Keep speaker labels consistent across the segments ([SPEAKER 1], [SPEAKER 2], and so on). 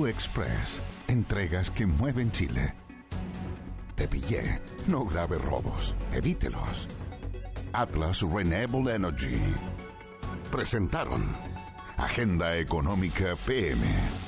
[SPEAKER 1] Express. Entregas que mueven Chile. Te pillé. No grave robos. Evítelos. Atlas Renewable Energy. Presentaron Agenda Económica PM.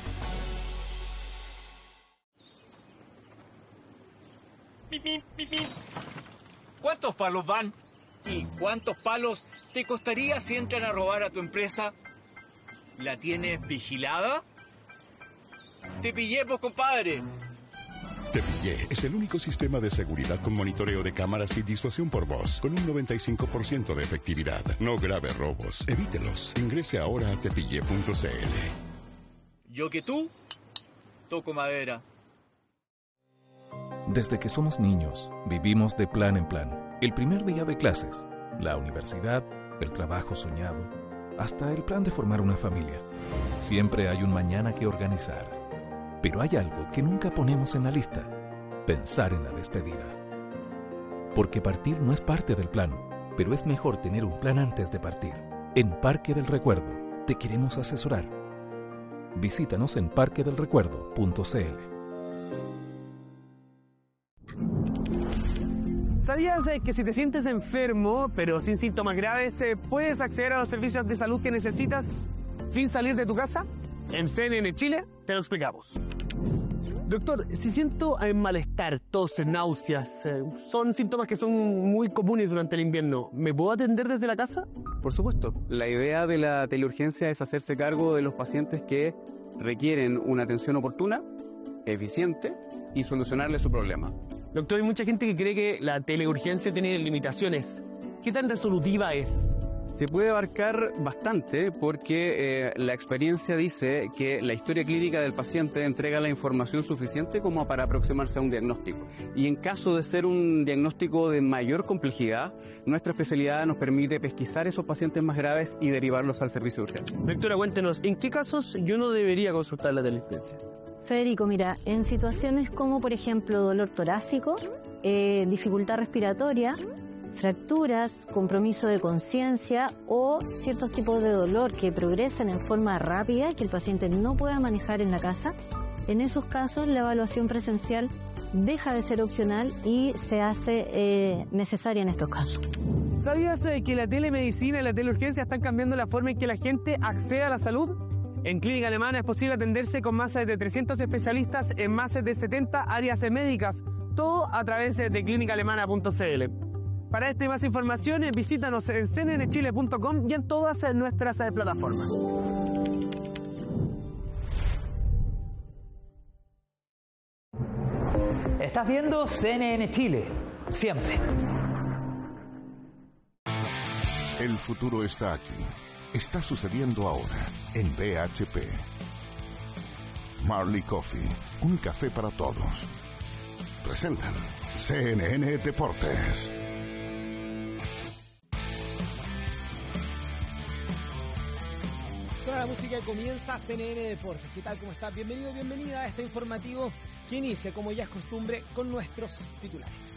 [SPEAKER 2] ¿Cuántos palos van? ¿Y cuántos palos te costaría si entran a robar a tu empresa? ¿La tienes vigilada? ¡Te pillé, pues, compadre!
[SPEAKER 3] Te Pillé es el único sistema de seguridad con monitoreo de cámaras y disuasión por voz, con un 95% de efectividad. No grave robos. Evítelos. Ingrese ahora a tepillé.cl.
[SPEAKER 2] Yo que tú, toco madera.
[SPEAKER 4] Desde que somos niños, vivimos de plan en plan. El primer día de clases, la universidad, el trabajo soñado, hasta el plan de formar una familia. Siempre hay un mañana que organizar. Pero hay algo que nunca ponemos en la lista: pensar en la despedida. Porque partir no es parte del plan, pero es mejor tener un plan antes de partir. En Parque del Recuerdo te queremos asesorar. Visítanos en parquedelrecuerdo.cl.
[SPEAKER 5] ¿Sabías que si te sientes enfermo, pero sin síntomas graves, puedes acceder a los servicios de salud que necesitas sin salir de tu casa? En CNN Chile te lo explicamos. Doctor, si siento malestar, tos, náuseas, son síntomas que son muy comunes durante el invierno, ¿me puedo atender desde la casa?
[SPEAKER 6] Por supuesto. La idea de la teleurgencia es hacerse cargo de los pacientes que requieren una atención oportuna, eficiente y solucionarle su problema.
[SPEAKER 5] Doctor, hay mucha gente que cree que la teleurgencia tiene limitaciones. ¿Qué tan resolutiva es?
[SPEAKER 6] Se puede abarcar bastante porque la experiencia dice que la historia clínica del paciente entrega la información suficiente como para aproximarse a un diagnóstico. Y en caso de ser un diagnóstico de mayor complejidad, nuestra especialidad nos permite pesquisar esos pacientes más graves y derivarlos al servicio de urgencia.
[SPEAKER 5] Doctora, cuéntenos, ¿en qué casos yo no debería consultar la teleurgencia?
[SPEAKER 7] Federico, mira, en situaciones como por ejemplo dolor torácico, dificultad respiratoria, fracturas, compromiso de conciencia o ciertos tipos de dolor que progresan en forma rápida y que el paciente no pueda manejar en la casa, en esos casos la evaluación presencial deja de ser opcional y se hace necesaria en estos casos.
[SPEAKER 5] ¿Sabías que la telemedicina y la teleurgencia están cambiando la forma en que la gente accede a la salud? En Clínica Alemana es posible atenderse con más de 300 especialistas en más de 70 áreas médicas, todo a través de clinicaalemana.cl. Para esta y más información, visítanos en cnnchile.com y en todas nuestras plataformas.
[SPEAKER 8] Estás viendo CNN Chile, siempre.
[SPEAKER 1] El futuro está aquí. Está sucediendo ahora en BHP. Marley Coffee, un café para todos. Presentan CNN Deportes.
[SPEAKER 9] Toda la música comienza CNN Deportes. ¿Qué tal? ¿Cómo estás? Bienvenido, bienvenida a este informativo que inicia, como ya es costumbre, con nuestros titulares.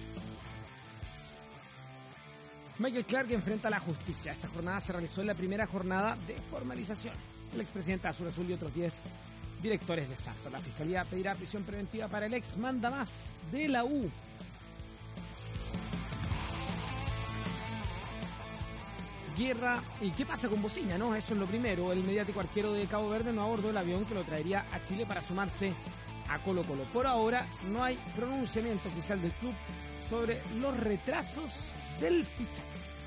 [SPEAKER 9] Michael Clark enfrenta a la justicia. Esta jornada se realizó en la primera jornada de formalización. El expresidente Azul Azul y otros 10 directores de Santos. La Fiscalía pedirá prisión preventiva para el ex mandamás de la U. Guerra. ¿Y qué pasa con Bociña, no? Eso es lo primero. El mediático arquero de Cabo Verde no abordó el avión que lo traería a Chile para sumarse a Colo-Colo. Por ahora no hay pronunciamiento oficial del club sobre los retrasos del fichaje.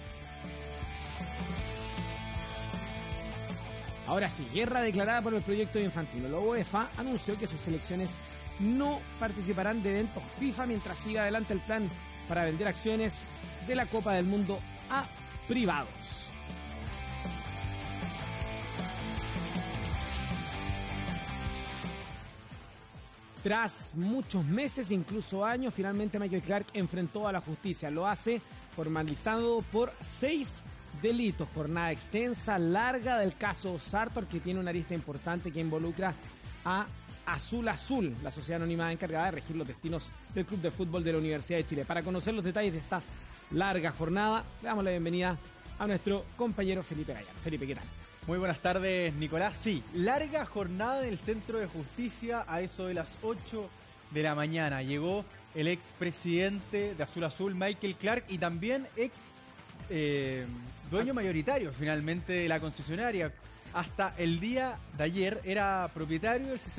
[SPEAKER 9] Ahora sí, guerra declarada por el proyecto de Infantino. La UEFA anunció que sus selecciones no participarán de eventos FIFA mientras siga adelante el plan para vender acciones de la Copa del Mundo a privados. Tras muchos meses, incluso años, finalmente Michael Clark enfrentó a la justicia. Lo hace formalizado por 6 delitos. Jornada extensa, larga del caso Sartor, que tiene una arista importante que involucra a Azul Azul, la sociedad anónima encargada de regir los destinos del Club de Fútbol de la Universidad de Chile. Para conocer los detalles de esta larga jornada, le damos la bienvenida a nuestro compañero Felipe Gallán. Felipe, ¿qué tal?
[SPEAKER 10] Muy buenas tardes, Nicolás. Sí, larga jornada en el Centro de Justicia a eso de las 8 de la mañana. Llegó el expresidente de Azul Azul, Michael Clark, y también dueño mayoritario finalmente de la concesionaria. Hasta el día de ayer era propietario del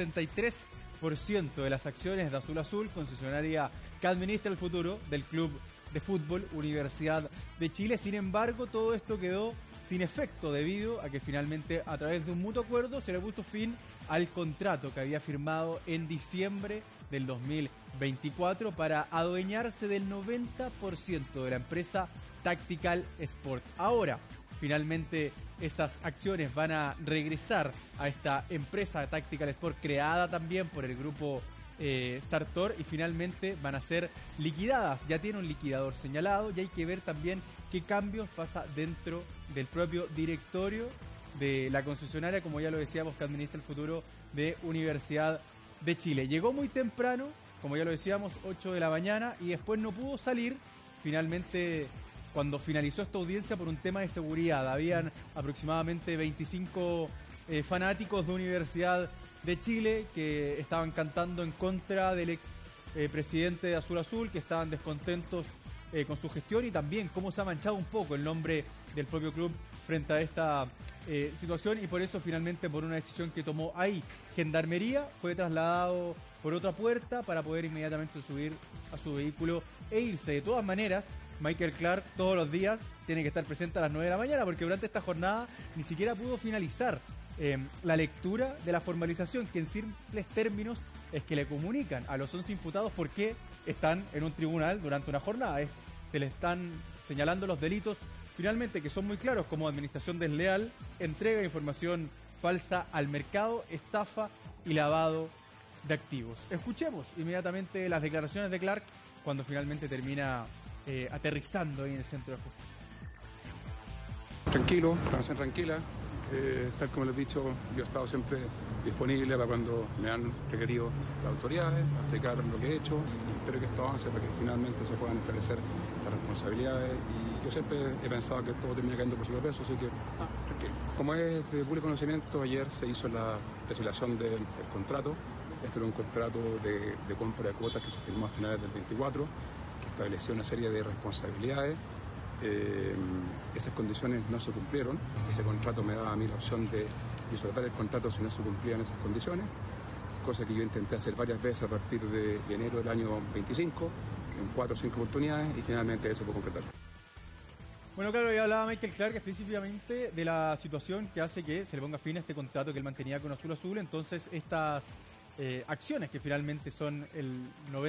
[SPEAKER 10] 63% de las acciones de Azul Azul, concesionaria que administra el futuro del club de fútbol Universidad de Chile. Sin embargo, todo esto quedó sin efecto debido a que finalmente, a través de un mutuo acuerdo, se le puso fin al contrato que había firmado en diciembre del 2024 para adueñarse del 90% de la empresa Tactical Sport. Ahora, finalmente, esas acciones van a regresar a esta empresa Tactical Sport, creada también por el grupo Sartor, y finalmente van a ser liquidadas. Ya tiene un liquidador señalado y hay que ver también qué cambios pasa dentro del propio directorio de la concesionaria, como ya lo decíamos, que administra el futuro de Universidad de Chile. Llegó muy temprano, como ya lo decíamos, 8 de la mañana, y después no pudo salir finalmente cuando finalizó esta audiencia por un tema de seguridad. Habían aproximadamente 25 fanáticos de Universidad de Chile que estaban cantando en contra del ex presidente de Azul Azul, que estaban descontentos con su gestión y también cómo se ha manchado un poco el nombre del propio club frente a esta situación, y por eso finalmente, por una decisión que tomó ahí Gendarmería, fue trasladado por otra puerta para poder inmediatamente subir a su vehículo e irse. De todas maneras, Michael Clark todos los días tiene que estar presente a las 9 de la mañana, porque durante esta jornada ni siquiera pudo finalizar la lectura de la formalización, que en simples términos es que le comunican a los 11 imputados por qué están en un tribunal durante una jornada. Se le están señalando los delitos finalmente, que son muy claros, como administración desleal, entrega de información falsa al mercado, estafa y lavado de activos. Escuchemos inmediatamente las declaraciones de Clark cuando finalmente termina aterrizando ahí en el Centro de Justicia.
[SPEAKER 11] Tranquilo, transición tranquila. Tal como les he dicho, yo he estado siempre disponible para cuando me han requerido las autoridades, a explicar lo que he hecho, y espero que esto avance para que finalmente se puedan establecer las responsabilidades, y yo siempre he pensado que todo termina cayendo por su peso, así que tranquilo. Como es de puro conocimiento, ayer se hizo la resiliación del contrato. Este era un contrato de compra de cuotas que se firmó a finales del 24, que establecía una serie de responsabilidades. Esas condiciones no se cumplieron. Ese contrato me daba a mí la opción de disolver el contrato si no se cumplían esas condiciones, cosa que yo intenté hacer varias veces a partir de enero del año 25, en 4 o 5 oportunidades, y finalmente eso pudo concretar.
[SPEAKER 10] Bueno, claro, ya hablaba Michael Clark específicamente de la situación que hace que se le ponga fin a este contrato que él mantenía con Azul Azul. Entonces, estas acciones, que finalmente son el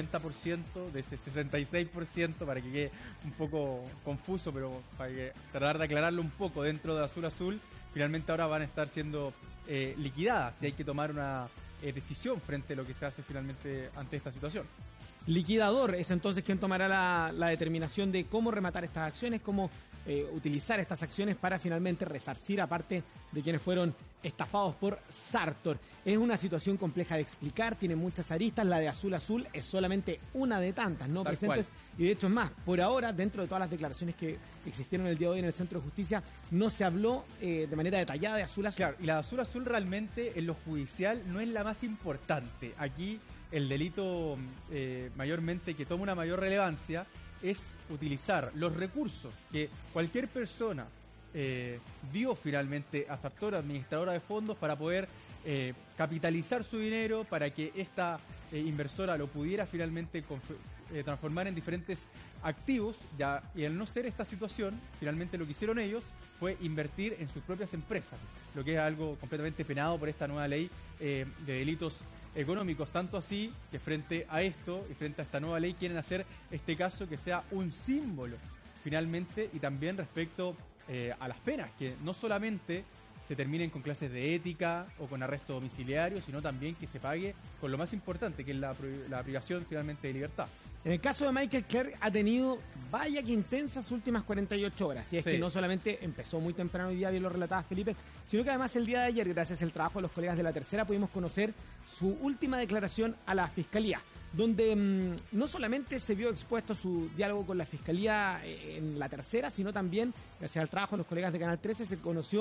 [SPEAKER 10] 90% de ese 66%, para que quede un poco confuso, pero para que tratar de aclararlo un poco dentro de Azul Azul, finalmente ahora van a estar siendo liquidadas, y hay que tomar una decisión frente a lo que se hace finalmente ante esta situación.
[SPEAKER 9] Liquidador es entonces quien tomará la determinación de cómo rematar estas acciones, cómo utilizar estas acciones para finalmente resarcir a parte de quienes fueron estafados por Sartor. Es una situación compleja de explicar, tiene muchas aristas. La de Azul Azul es solamente una de tantas no
[SPEAKER 10] Tal
[SPEAKER 9] presentes
[SPEAKER 10] cual.
[SPEAKER 9] Y de hecho es más, por ahora, dentro de todas las declaraciones que existieron el día de hoy en el Centro de Justicia, no se habló de manera detallada de Azul Azul.
[SPEAKER 10] Claro, y la de Azul Azul realmente en lo judicial no es la más importante. Aquí el delito mayormente que toma una mayor relevancia es utilizar los recursos que cualquier persona dio finalmente a Sartor, administradora de fondos, para poder capitalizar su dinero, para que esta inversora lo pudiera finalmente transformar en diferentes activos, ya, y al no ser esta situación, finalmente lo que hicieron ellos fue invertir en sus propias empresas, lo que es algo completamente penado por esta nueva ley de delitos económicos, tanto así que frente a esto y frente a esta nueva ley quieren hacer este caso que sea un símbolo finalmente, y también respecto a las penas, que no solamente se terminen con clases de ética o con arresto domiciliario, sino también que se pague con lo más importante, que es la privación finalmente de libertad.
[SPEAKER 9] En el caso de Michael Clark ha tenido, vaya que intensas últimas 48 horas. Y es que no solamente empezó muy temprano hoy día, bien lo relataba Felipe, sino que además el día de ayer, gracias al trabajo de los colegas de La Tercera, pudimos conocer su última declaración a la Fiscalía, donde no solamente se vio expuesto su diálogo con la Fiscalía en La Tercera, sino también, gracias al trabajo de los colegas de Canal 13, se conoció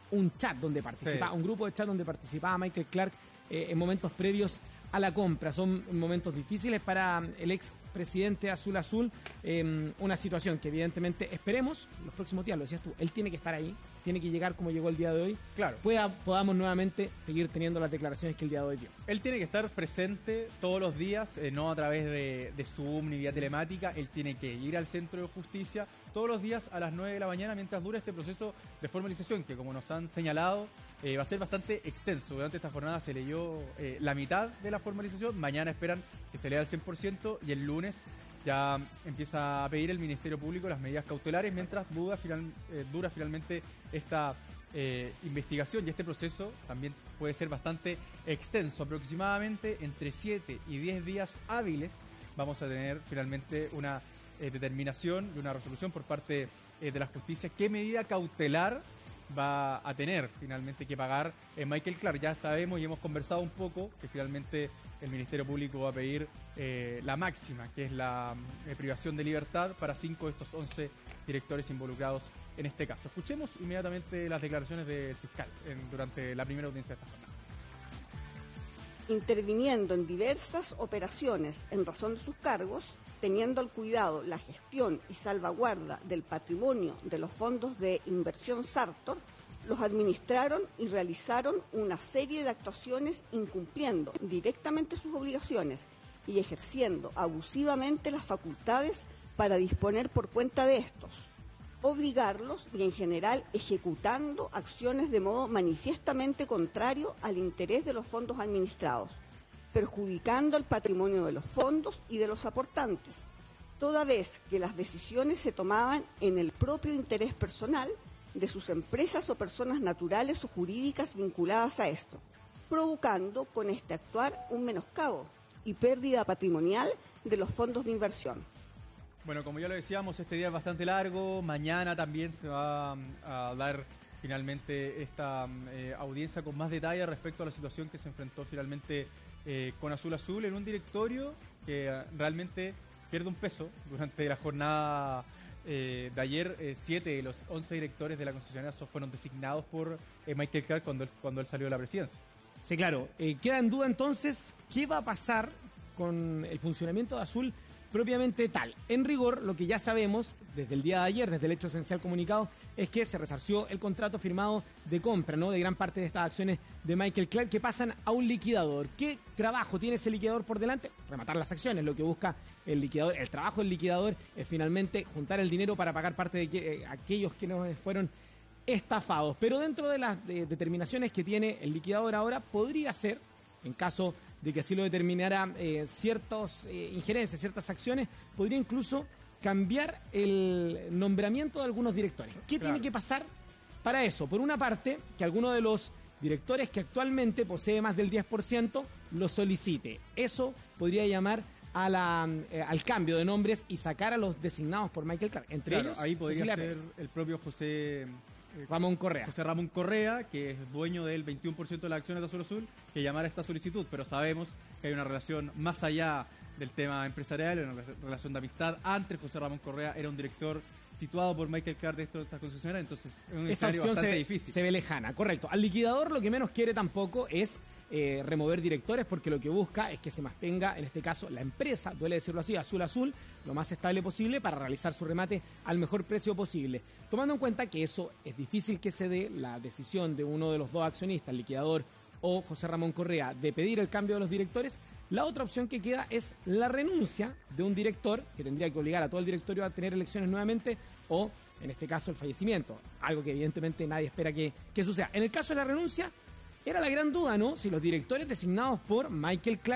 [SPEAKER 9] un chat donde participaba, un grupo de chat donde participaba Michael Clark en momentos previos a la compra. Son momentos difíciles para el ex presidente Azul Azul, una situación que evidentemente esperemos los próximos días, lo decías tú, él tiene que estar ahí, tiene que llegar como llegó el día de hoy,
[SPEAKER 10] claro,
[SPEAKER 9] podamos nuevamente seguir teniendo las declaraciones que el día de hoy dio.
[SPEAKER 10] Él tiene que estar presente todos los días, no a través de Zoom ni vía telemática. Él tiene que ir al centro de justicia todos los días a las 9 de la mañana mientras dura este proceso de formalización, que como nos han señalado va a ser bastante extenso. Durante esta jornada se leyó la mitad de la formalización, mañana esperan que se lea al 100% y el lunes ya empieza a pedir el Ministerio Público las medidas cautelares mientras dura finalmente esta investigación, y este proceso también puede ser bastante extenso. Aproximadamente entre 7 y 10 días hábiles vamos a tener finalmente una determinación y una resolución por parte de la justicia qué medida cautelar va a tener finalmente que pagar Michael Clark. Ya sabemos y hemos conversado un poco que finalmente el Ministerio Público va a pedir la máxima, que es la privación de libertad para 5 de estos 11 directores involucrados en este caso. Escuchemos inmediatamente las declaraciones del fiscal durante la primera audiencia de esta jornada.
[SPEAKER 12] Interviniendo en diversas operaciones en razón de sus cargos, teniendo al cuidado la gestión y salvaguarda del patrimonio de los fondos de inversión Sartor, los administraron y realizaron una serie de actuaciones incumpliendo directamente sus obligaciones y ejerciendo abusivamente las facultades para disponer por cuenta de estos, obligarlos y en general ejecutando acciones de modo manifiestamente contrario al interés de los fondos administrados, perjudicando el patrimonio de los fondos y de los aportantes, toda vez que las decisiones se tomaban en el propio interés personal de sus empresas o personas naturales o jurídicas vinculadas a esto, provocando con este actuar un menoscabo y pérdida patrimonial de los fondos de inversión.
[SPEAKER 10] Bueno, como ya lo decíamos, este día es bastante largo. Mañana también se va a dar finalmente esta audiencia con más detalle respecto a la situación que se enfrentó finalmente con Azul Azul en un directorio que realmente pierde un peso. Durante la jornada de ayer, 7 de los 11 directores de la concesionaria fueron designados por Michael Clark cuando él salió de la presidencia.
[SPEAKER 9] Sí, claro. Queda en duda entonces qué va a pasar con el funcionamiento de Azul propiamente tal. En rigor, lo que ya sabemos desde el día de ayer, desde el hecho esencial comunicado, es que se resarció el contrato firmado de compra, ¿no?, de gran parte de estas acciones de Michael Clark que pasan a un liquidador. ¿Qué trabajo tiene ese liquidador por delante? Rematar las acciones, lo que busca el liquidador. El trabajo del liquidador es finalmente juntar el dinero para pagar parte de aquellos que nos fueron estafados. Pero dentro de las determinaciones que tiene el liquidador ahora, podría ser, en caso de que así lo determinara, ciertas injerencias, ciertas acciones, podría incluso cambiar el nombramiento de algunos directores. ¿Qué tiene que pasar para eso? Por una parte, que alguno de los directores que actualmente posee más del 10% lo solicite. Eso podría llamar al cambio de nombres y sacar a los designados por Michael Clark. Entre ellos,
[SPEAKER 10] ahí podría ser el propio José
[SPEAKER 9] Ramón Correa.
[SPEAKER 10] José Ramón Correa, que es dueño del 21% de las acciones de Azul Azul, que llamara esta solicitud, pero sabemos que hay una relación más allá del tema empresarial, una relación de amistad. Antes José Ramón Correa era un director situado por Michael Clark de esta concesionaria, entonces es un escenario bastante difícil. Se
[SPEAKER 9] ve lejana, correcto. Al liquidador lo que menos quiere tampoco es remover directores, porque lo que busca es que se mantenga, en este caso, la empresa, duele decirlo así, Azul Azul, lo más estable posible para realizar su remate al mejor precio posible. Tomando en cuenta que eso es difícil que se dé, la decisión de uno de los dos accionistas, el liquidador o José Ramón Correa, de pedir el cambio de los directores, la otra opción que queda es la renuncia de un director, que tendría que obligar a todo el directorio a tener elecciones nuevamente, o, en este caso, el fallecimiento, algo que evidentemente nadie espera que suceda. En el caso de la renuncia, era la gran duda, ¿no?, si los directores designados por Michael Clark